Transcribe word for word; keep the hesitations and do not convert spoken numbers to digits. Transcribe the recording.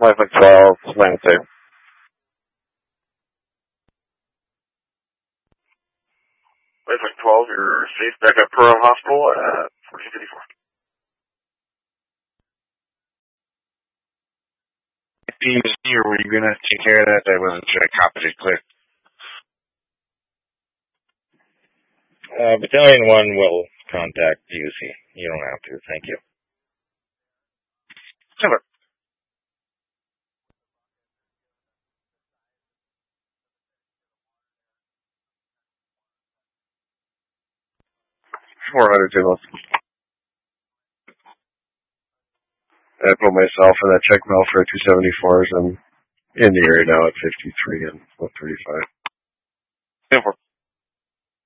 Lifelink twelve, land safe. Lifelink twelve, you're safe back at Pearl Hospital at fourteen fifty-four. D U C, or were you going to take care of that? I wasn't sure I copied it clear. Uh, Battalion one will contact D U C. You don't have to. Thank you. Super. four hundred table. I put myself in that check mail for two seventy-fours. I'm in the area now at fifty-three and one thirty-five. Super.